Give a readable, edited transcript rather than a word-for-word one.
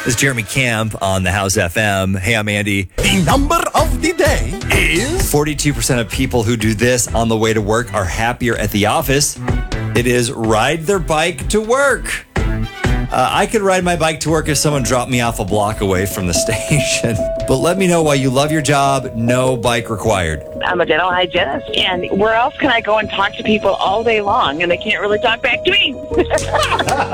This is Jeremy Camp on the House FM. Hey, I'm Andy. The number of the day is 42% of people who do this on the way to work are happier at the office. It is ride their bike to work. I could ride my bike to work if someone dropped me off a block away from the station. But let me know why you love your job. No bike required. I'm a dental hygienist, and where else can I go and talk to people all day long and they can't really talk back to me?